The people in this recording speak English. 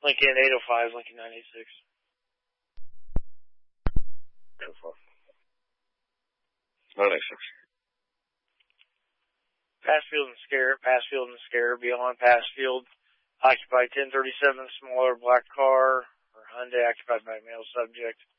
Lincoln 805, Lincoln 986. 986. Passfield and Scare, beyond Passfield. Occupied 1037, smaller black car, or Hyundai, occupied by male subject.